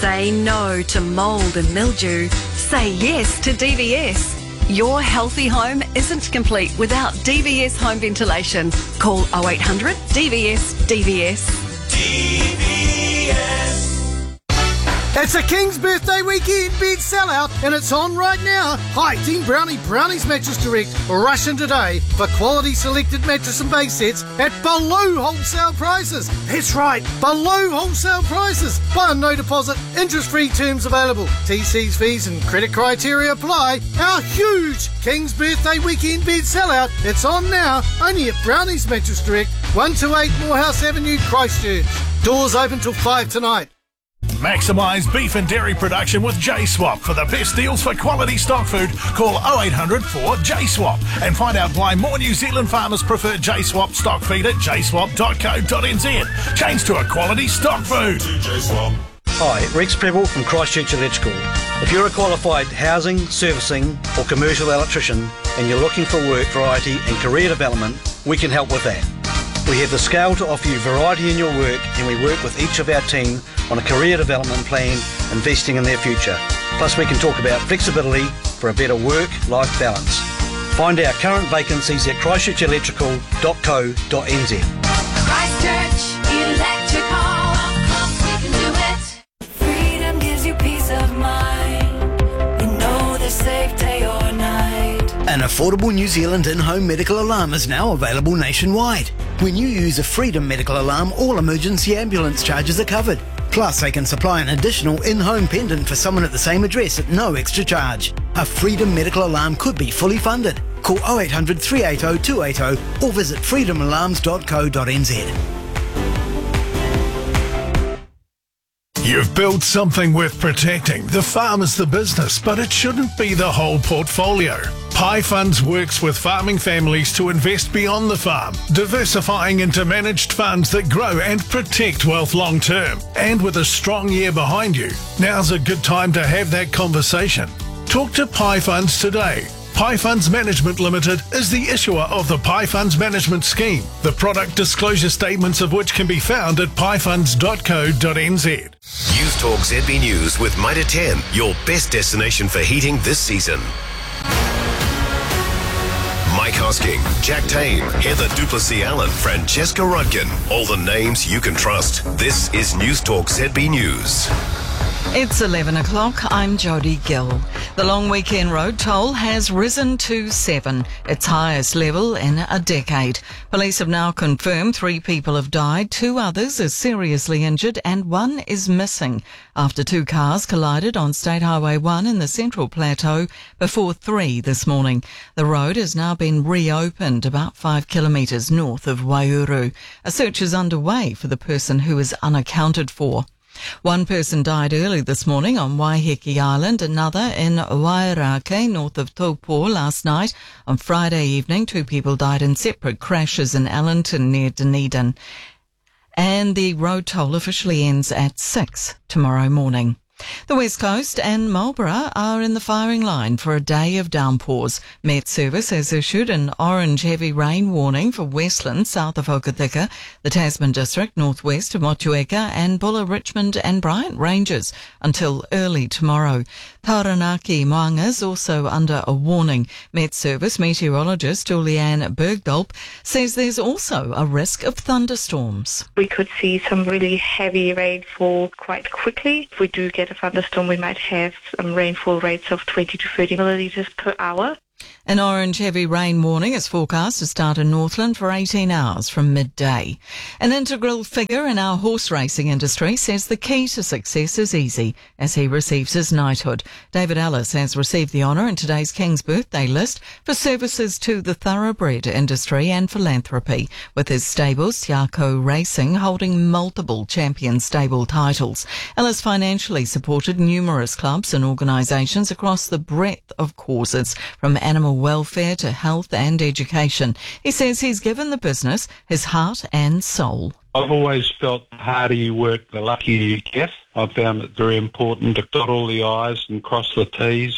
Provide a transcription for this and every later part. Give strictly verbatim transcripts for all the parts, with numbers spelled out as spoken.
Say no to mould and mildew. Say yes to D V S. Your healthy home isn't complete without D V S home ventilation. Call oh eight hundred D V S D V S. D V S. It's a King's Birthday Weekend bed sellout and it's on right now. Hi, Team Brownie Brownies Mattress Direct. Rush in today for quality selected mattress and base sets at below wholesale prices. That's right, below wholesale prices. Buy no deposit, interest-free terms available. T Cs, fees and credit criteria apply. Our huge King's Birthday Weekend bed sellout. It's on now, only at Brownies Mattress Direct, one two eight Morehouse Avenue, Christchurch. Doors open till five tonight. Maximise beef and dairy production with J-Swap. For the best deals for quality stock food, call oh eight hundred four J swap and find out why more New Zealand farmers prefer J-Swap stock feed at j swap dot co dot n z. Change to a quality stock food. J-Swap. Hi, Rex Preble from Christchurch Electrical. If you're a qualified housing, servicing or commercial electrician and you're looking for work variety and career development, we can help with that. We have the scale to offer you variety in your work and we work with each of our team on a career development plan, investing in their future. Plus we can talk about flexibility for a better work-life balance. Find our current vacancies at christchurch electrical dot co dot n z. Christchurch Electrical, we can do it. Freedom gives you peace of mind. You know the safe day or night. An affordable New Zealand in-home medical alarm is now available nationwide. When you use a Freedom medical alarm, all emergency ambulance charges are covered. Plus, they can supply an additional in-home pendant for someone at the same address at no extra charge. A Freedom medical alarm could be fully funded. Call oh eight hundred three eight oh two eight oh or visit freedom alarms dot co dot n z. You've built something worth protecting. The farm is the business, but it shouldn't be the whole portfolio. Pi Funds works with farming families to invest beyond the farm, diversifying into managed funds that grow and protect wealth long term. And with a strong year behind you, now's a good time to have that conversation. Talk to Pi Funds today. Pi Funds Management Limited is the issuer of the Pi Funds Management Scheme, the product disclosure statements of which can be found at pi funds dot co dot n z. News Talk Z B News with Mitre ten, your best destination for heating this season. Mike Hosking, Jack Tame, Heather Duplessis-Allen, Francesca Rudkin. All the names you can trust. This is News Talk Z B News. It's eleven o'clock. I'm Jodie Gill. The long weekend road toll has risen to seven, its highest level in a decade. Police have now confirmed three people have died, two others are seriously injured and one is missing after two cars collided on State Highway one in the Central Plateau before three this morning. The road has now been reopened about five kilometres north of Waihuru. A search is underway for the person who is unaccounted for. One person died early this morning on Waiheke Island, another in Wairake, north of Taupo, last night. On Friday evening, two people died in separate crashes in Allenton near Dunedin. And the road toll officially ends at six tomorrow morning. The West Coast and Marlborough are in the firing line for a day of downpours. Met Service has issued an orange heavy rain warning for Westland, south of Hokitika, the Tasman District, northwest of Motueka, and Bulla, Richmond and Bryant Ranges until early tomorrow. Taranaki Moanga is also under a warning. Met Service meteorologist Julianne Bergdorp says there's also a risk of thunderstorms. We could see some really heavy rainfall quite quickly. If we do get a thunderstorm, we might have some rainfall rates of twenty to thirty millilitres per hour. An orange heavy rain warning is forecast to start in Northland for eighteen hours from midday. An integral figure in our horse racing industry says the key to success is easy as he receives his knighthood. David Ellis has received the honour in today's King's Birthday list for services to the thoroughbred industry and philanthropy, with his stables, Tiako Racing, holding multiple champion stable titles. Ellis financially supported numerous clubs and organisations across the breadth of causes, from animal welfare to health and education. He says he's given the business his heart and soul. I've always felt the harder you work, the luckier you get. I've found it very important to dot all the I's and cross the T's.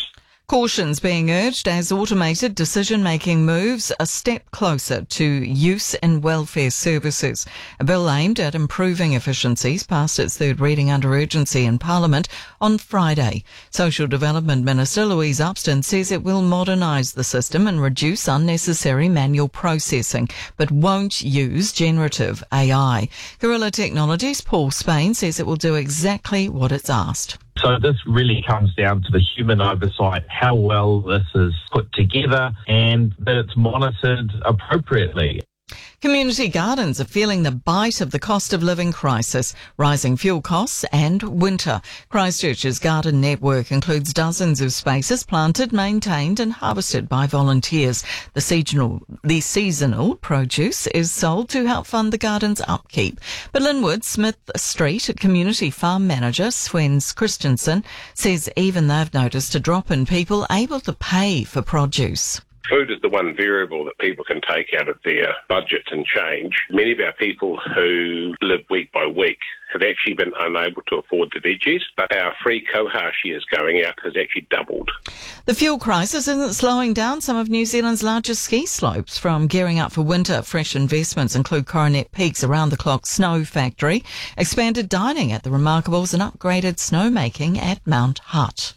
Caution's being urged as automated decision-making moves a step closer to use in welfare services. A bill aimed at improving efficiencies passed its third reading under urgency in Parliament on Friday. Social Development Minister Louise Upston says it will modernise the system and reduce unnecessary manual processing, but won't use generative A I. Gorilla Technologies' Paul Spain says it will do exactly what it's asked. So this really comes down to the human oversight, how well this is put together and that it's monitored appropriately. Community gardens are feeling the bite of the cost of living crisis, rising fuel costs and winter. Christchurch's garden network includes dozens of spaces planted, maintained and harvested by volunteers. The seasonal, the seasonal produce is sold to help fund the garden's upkeep. But Linwood Smith Street Community Farm Manager Sven Christensen says even they've noticed a drop in people able to pay for produce. Food is the one variable that people can take out of their budget and change. Many of our people who live week by week have actually been unable to afford the veggies, but our free koha shares going out has actually doubled. The fuel crisis isn't slowing down some of New Zealand's largest ski slopes. From gearing up for winter, fresh investments include Coronet Peak's around-the-clock snow factory, expanded dining at the Remarkables and upgraded snowmaking at Mount Hutt.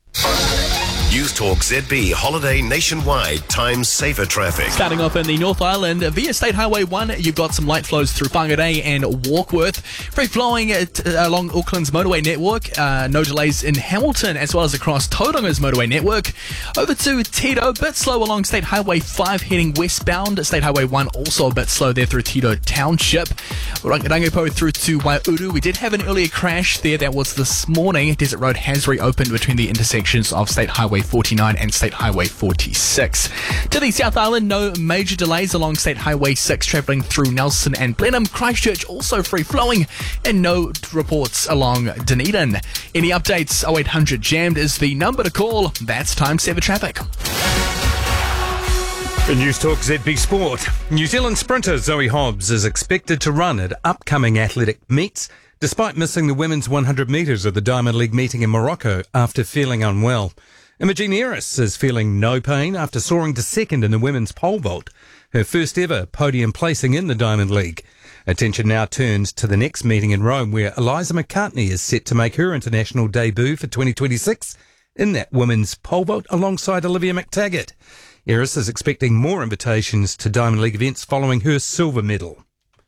News Talk Z B Holiday Nationwide Time Saver Traffic. Starting off in the North Island, via State Highway one, you've got some light flows through Whangarei and Warkworth. Free flowing at, uh, along Auckland's motorway network. Uh, no delays in Hamilton as well as across Tauranga's motorway network. Over to Tito, bit slow along State Highway five heading westbound. State Highway one also a bit slow there through Tito Township. Rangipo through to Waiuru. We did have an earlier crash there. That was this morning. Desert Road has reopened between the intersections of State Highway forty-nine and State Highway forty-six. To the South Island, no major delays along State Highway six travelling through Nelson and Blenheim. Christchurch also free flowing and no reports along Dunedin. Any updates? oh eight hundred jammed is the number to call. That's Time Saver Traffic. For News Talk Z B Sport, New Zealand sprinter Zoe Hobbs is expected to run at upcoming athletic meets despite missing the women's one hundred metres of the Diamond League meeting in Morocco after feeling unwell. Imogene Eris is feeling no pain after soaring to second in the women's pole vault, her first ever podium placing in the Diamond League. Attention now turns to the next meeting in Rome, where Eliza McCartney is set to make her international debut for twenty twenty-six in that women's pole vault alongside Olivia McTaggart. Eris is expecting more invitations to Diamond League events following her silver medal.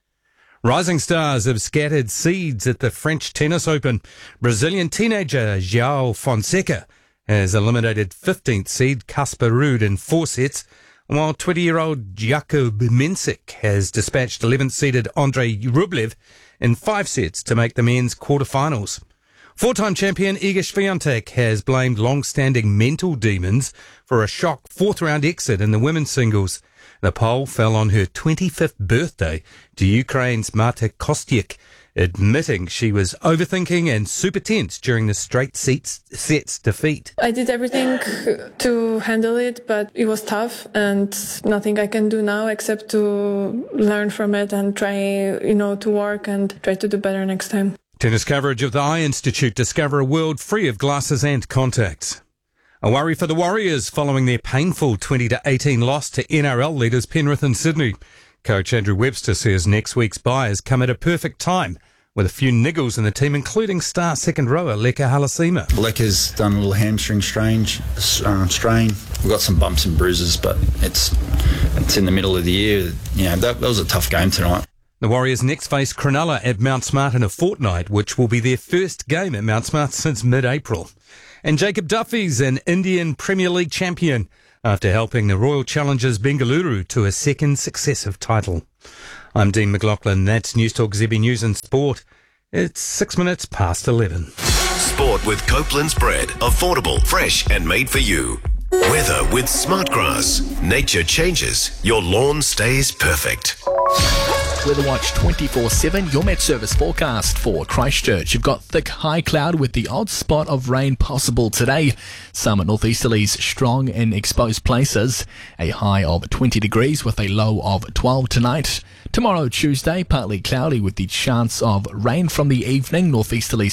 Rising stars have scattered seeds at the French Tennis Open. Brazilian teenager João Fonseca has eliminated fifteenth seed Casper Ruud in four sets, while twenty-year-old Jakub Mensik has dispatched eleventh-seeded Andrei Rublev in five sets to make the men's quarterfinals. Four-time champion Iga Swiatek has blamed long-standing mental demons for a shock fourth-round exit in the women's singles. The poll fell on her twenty-fifth birthday to Ukraine's Marta Kostyuk, admitting she was overthinking and super tense during the straight sets, sets defeat. I did everything to handle it, but it was tough and nothing I can do now except to learn from it and try, you know, to work and try to do better next time. Tennis coverage of the Eye Institute. Discover a world free of glasses and contacts. A worry for the Warriors following their painful twenty to eighteen loss to N R L leaders Penrith and Sydney. Coach Andrew Webster says next week's bye has come at a perfect time, with a few niggles in the team, including star second rower Leka Halasima. Leka's done a little hamstring strain. Uh, strain. We've got some bumps and bruises, but it's it's in the middle of the year. You know, that, that was a tough game tonight. The Warriors next face Cronulla at Mount Smart in a fortnight, which will be their first game at Mount Smart since mid-April. And Jacob Duffy's an Indian Premier League champion after helping the Royal Challengers Bengaluru to a second successive title. I'm Dean McLaughlin. That's News Talk Z B News and Sport. It's six minutes past eleven. Sport with Copeland's bread. Affordable, fresh and made for you. Weather with Smartgrass. Nature changes. Your lawn stays perfect. Weather Watch twenty-four seven, your Met Service forecast for Christchurch. You've got thick high cloud with the odd spot of rain possible today. Some northeasterlies strong in exposed places. A high of twenty degrees with a low of twelve tonight. Tomorrow, Tuesday, partly cloudy with the chance of rain from the evening. Northeasterlies